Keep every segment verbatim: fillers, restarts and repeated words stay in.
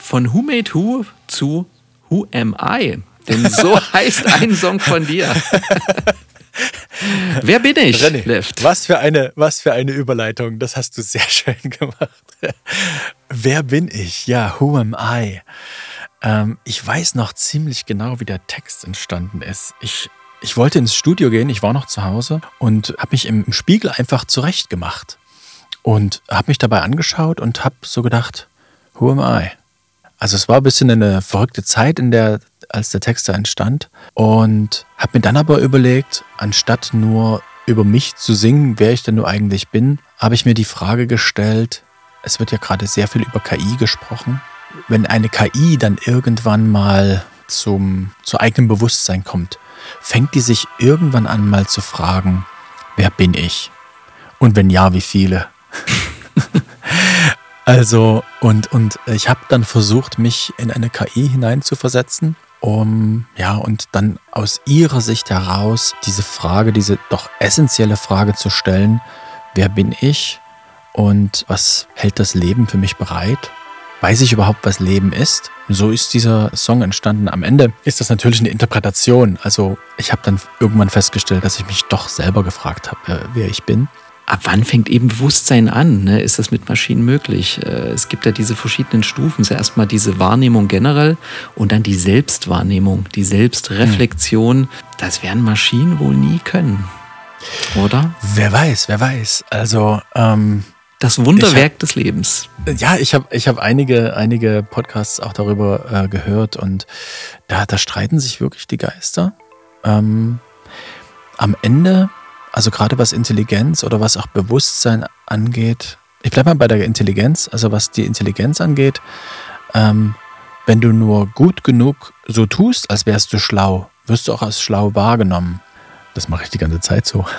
von Who Made Who zu Who Am I? Denn so heißt ein Song von dir. Wer bin ich, René, Lift? Was für eine, was für eine Überleitung. Das hast du sehr schön gemacht. Wer bin ich? Ja, who am I? Ähm, ich weiß noch ziemlich genau, wie der Text entstanden ist. Ich, ich wollte ins Studio gehen, ich war noch zu Hause und habe mich im Spiegel einfach zurechtgemacht. Und habe mich dabei angeschaut und habe so gedacht, who am I? Also es war ein bisschen eine verrückte Zeit, in der, als der Text da entstand. Und habe mir dann aber überlegt, anstatt nur über mich zu singen, wer ich denn nur eigentlich bin, habe ich mir die Frage gestellt, es wird ja gerade sehr viel über K I gesprochen. Wenn eine K I dann irgendwann mal zum, zu eigenem Bewusstsein kommt, fängt die sich irgendwann an mal zu fragen, wer bin ich? Und wenn ja, wie viele? Also, und, und ich habe dann versucht, mich in eine K I hineinzuversetzen, um, ja, und dann aus ihrer Sicht heraus diese Frage, diese doch essentielle Frage zu stellen, wer bin ich und was hält das Leben für mich bereit? Weiß ich überhaupt, was Leben ist? So ist dieser Song entstanden. Am Ende ist das natürlich eine Interpretation. Also ich habe dann irgendwann festgestellt, dass ich mich doch selber gefragt habe, wer ich bin. Ab wann fängt eben Bewusstsein an? Ne? Ist das mit Maschinen möglich? Es gibt ja diese verschiedenen Stufen. Es ist ja erstmal diese Wahrnehmung generell und dann die Selbstwahrnehmung, die Selbstreflexion. Hm. Das werden Maschinen wohl nie können, oder? Wer weiß, wer weiß. Also ähm, das Wunderwerk hab, des Lebens. Ja, ich habe ich hab einige, einige Podcasts auch darüber äh, gehört und da, da streiten sich wirklich die Geister. Ähm, am Ende... Also gerade was Intelligenz oder was auch Bewusstsein angeht, ich bleibe mal bei der Intelligenz, also was die Intelligenz angeht, ähm, wenn du nur gut genug so tust, als wärst du schlau, wirst du auch als schlau wahrgenommen. Das mache ich die ganze Zeit so.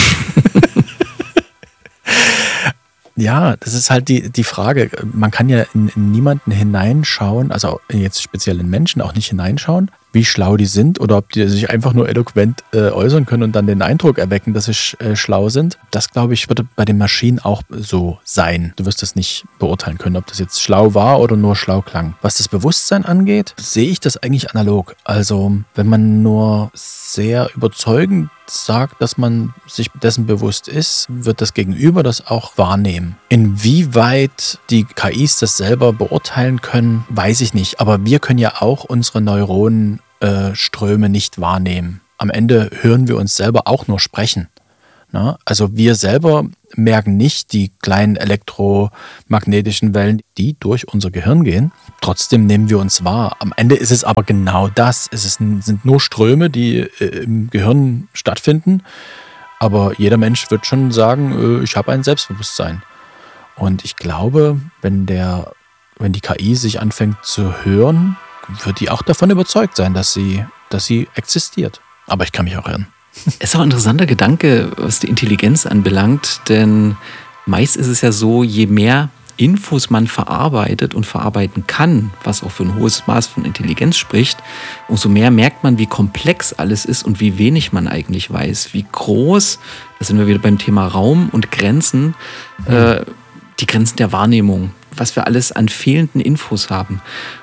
Ja, das ist halt die, die Frage. Man kann ja in, in niemanden hineinschauen, also jetzt speziell in Menschen auch nicht hineinschauen, wie schlau die sind oder ob die sich einfach nur eloquent äh, äußern können und dann den Eindruck erwecken, dass sie sch, äh, schlau sind. Das, glaube ich, würde bei den Maschinen auch so sein. Du wirst das nicht beurteilen können, ob das jetzt schlau war oder nur schlau klang. Was das Bewusstsein angeht, sehe ich das eigentlich analog. Also wenn man nur sehr überzeugend sagt, dass man sich dessen bewusst ist, wird das Gegenüber das auch wahrnehmen. Inwieweit die K Is das selber beurteilen können, weiß ich nicht. Aber wir können ja auch unsere Neuronenströme nicht wahrnehmen. Am Ende hören wir uns selber auch nur sprechen. Na, also wir selber merken nicht die kleinen elektromagnetischen Wellen, die durch unser Gehirn gehen. Trotzdem nehmen wir uns wahr. Am Ende ist es aber genau das. Es ist, sind nur Ströme, die äh, im Gehirn stattfinden. Aber jeder Mensch wird schon sagen, äh, ich habe ein Selbstbewusstsein. Und ich glaube, wenn, der, wenn die K I sich anfängt zu hören, wird die auch davon überzeugt sein, dass sie, dass sie existiert. Aber ich kann mich auch irren. Ist auch ein interessanter Gedanke, was die Intelligenz anbelangt, denn meist ist es ja so, je mehr Infos man verarbeitet und verarbeiten kann, was auch für ein hohes Maß von Intelligenz spricht, umso mehr merkt man, wie komplex alles ist und wie wenig man eigentlich weiß, wie groß, da sind wir wieder beim Thema Raum und Grenzen, mhm. äh, die Grenzen der Wahrnehmung, was wir alles an fehlenden Infos haben.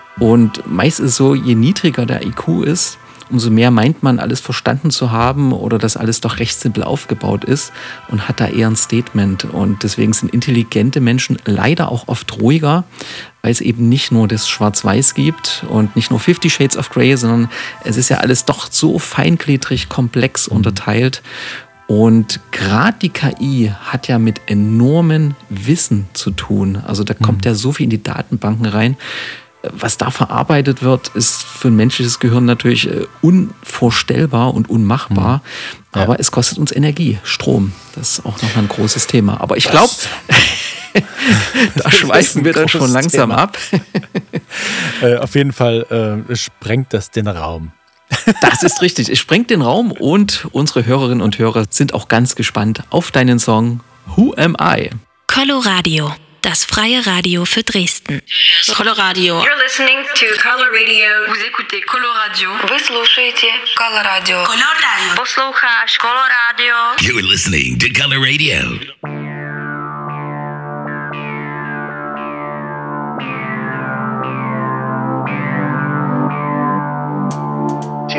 Und meist ist es so, je niedriger der I Q ist, umso mehr meint man, alles verstanden zu haben oder dass alles doch recht simpel aufgebaut ist und hat da eher ein Statement. Und deswegen sind intelligente Menschen leider auch oft ruhiger, weil es eben nicht nur das Schwarz-Weiß gibt und nicht nur Fifty Shades of Grey, sondern es ist ja alles doch so feingliedrig, komplex unterteilt. Und gerade die K I hat ja mit enormem Wissen zu tun. Also da kommt mhm. ja so viel in die Datenbanken rein. Was da verarbeitet wird, ist für ein menschliches Gehirn natürlich unvorstellbar und unmachbar. Ja. Aber es kostet uns Energie, Strom. Das ist auch noch ein großes Thema. Aber ich glaube, da schweifen wir dann schon langsam Thema. ab. äh, auf jeden Fall äh, sprengt das den Raum. Das ist richtig. Es sprengt den Raum und unsere Hörerinnen und Hörer sind auch ganz gespannt auf deinen Song Who Am I? Coloradio. Das freie Radio für Dresden. Coloradio. You're listening to Color Radio. Vous écoutez Coloradio. Вы слушаете Color Radio. Color Radio. Послухаешь Color Radio. You're listening to Color Radio.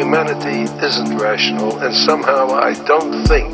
humanity isn't rational, and somehow I don't think